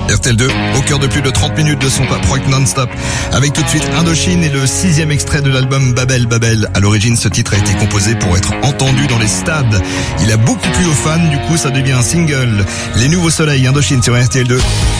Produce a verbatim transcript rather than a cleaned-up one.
R T L deux, au cœur de plus de trente minutes de son pop rock non-stop. Avec tout de suite Indochine et le sixième extrait de l'album Babel Babel. À l'origine, ce titre a été composé pour être entendu dans les stades. Il a beaucoup plu aux fans, du coup ça devient un single. Les Nouveaux Soleils, Indochine sur R T L deux.